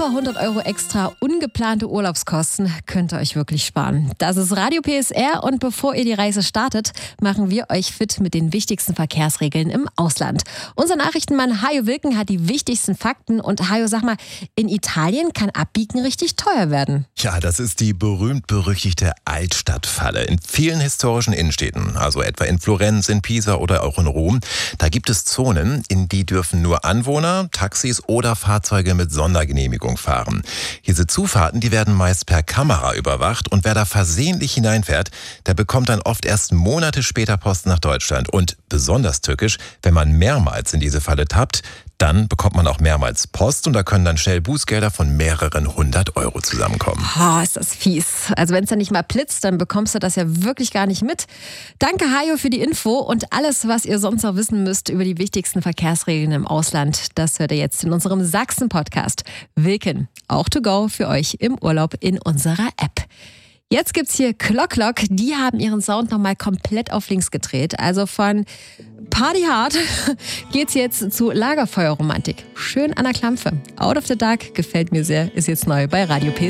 über 100 € extra ungeplante Urlaubskosten könnt ihr euch wirklich sparen. Das ist Radio PSR und bevor ihr die Reise startet, machen wir euch fit mit den wichtigsten Verkehrsregeln im Ausland. Unser Nachrichtenmann Hajo Wilken hat die wichtigsten Fakten und Hajo, sag mal, in Italien kann Abbiegen richtig teuer werden. Ja, das ist die berühmt-berüchtigte Altstadtfalle. In vielen historischen Innenstädten, also etwa in Florenz, in Pisa oder auch in Rom, da gibt es Zonen, in die dürfen nur Anwohner, Taxis oder Fahrzeuge mit Sondergenehmigung fahren. Diese Zufahrten, die werden meist per Kamera überwacht und wer da versehentlich hineinfährt, der bekommt dann oft erst Monate später Post nach Deutschland. Und besonders tückisch, wenn man mehrmals in diese Falle tappt, dann bekommt man auch mehrmals Post und da können dann schnell Bußgelder von mehreren 100 € zusammenkommen. Oh, ist das fies. Also wenn es dann nicht mal blitzt, dann bekommst du das ja wirklich gar nicht mit. Danke Hajo für die Info und alles, was ihr sonst noch wissen müsst über die wichtigsten Verkehrsregeln im Ausland, das hört ihr jetzt in unserem Sachsen-Podcast. Wilken, auch to go für euch im Urlaub in unserer App. Jetzt gibt's hier Clock, die haben ihren Sound nochmal komplett auf links gedreht. Also von Party Hard geht's jetzt zu Lagerfeuerromantik. Schön an der Klampfe. Out of the Dark gefällt mir sehr, ist jetzt neu bei Radio PS.